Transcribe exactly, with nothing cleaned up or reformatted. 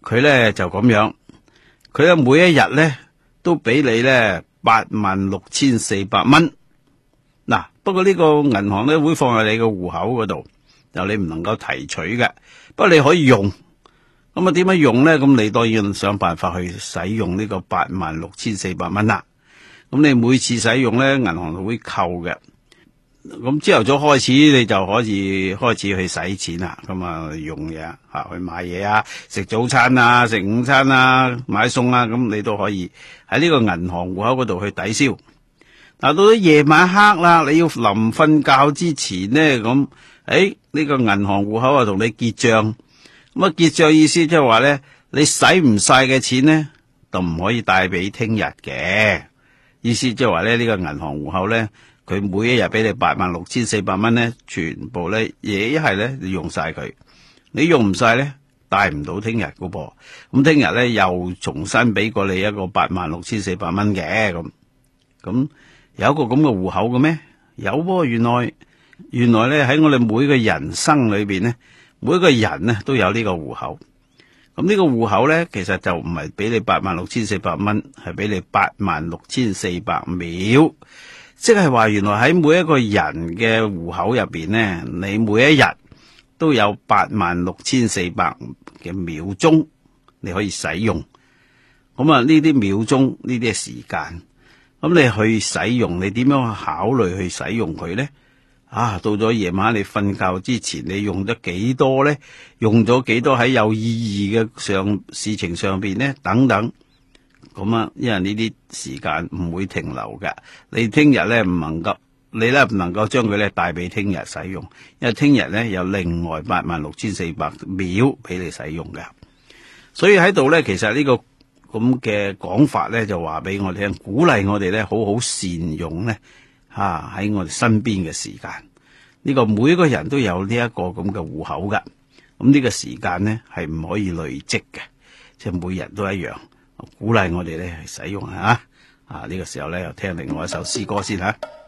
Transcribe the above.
佢咧就咁樣，佢咧每一日咧都俾你咧八萬六千四百蚊。嗱，不過呢個銀行咧會放喺你個戶口嗰度，就你唔能夠提取嘅，不過你可以用。咁啊，點樣用咧？咁你當然想辦法去使用呢個八萬六千四百蚊啦。咁你每次使用咧，銀行就會扣嘅。咁朝頭早開始，你就可以開始去使錢啦。咁啊，用嘢吓，去買嘢啊，食早餐啊，食午餐啊，買餸啊，咁你都可以喺呢個銀行戶口嗰度去抵消。但到咗夜晚黑啦，你要臨瞓覺之前咧，咁誒呢個銀行戶口啊同你結賬。咁啊，結賬意思即係話咧，你使唔晒嘅錢咧，就唔可以帶俾聽日嘅。意思即係話咧，呢個銀行戶口咧，佢每一日俾你八萬六千四百蚊咧，全部咧嘢一係咧你用晒佢，你用唔晒咧帶唔到聽日噶噃。咁聽日咧又重新俾過你一個八萬六千四百蚊嘅。咁咁有一個咁嘅戶口嘅咩？有喎，原來原來咧喺我哋每個人生裏邊咧，每個人咧都有呢個戶口。咁呢個戶口咧，其實就唔係俾你八萬六千四百蚊，係俾你八萬六千四百秒。即係話原來喺每一個人嘅戶口入邊咧，你每一日都有八萬六千四百嘅秒鐘你可以使用。咁啊，呢啲秒鐘呢啲係時間，咁你去使用，你點樣考慮去使用佢咧？啊，到咗夜晚你瞓覺之前，你用得幾多咧？用咗幾多喺有意義嘅上事情上邊咧？等等，咁啊，因為呢啲時間唔會停留㗎。你聽日咧唔能夠，你咧唔能夠將佢咧帶俾聽日使用，因為聽日咧有另外八萬六千四百秒俾你使用㗎。所以喺度咧，其實呢個咁嘅講法咧，就話俾我哋聽，鼓勵我哋咧好好善用咧。啊！喺我哋身邊嘅時間，呢個每個人都有呢一個咁嘅戶口噶。咁呢個時間呢係唔可以累積嘅，即係每日都一樣。鼓勵我哋咧去使用吓。啊！呢個時候咧又聽另外一首詩歌先吓。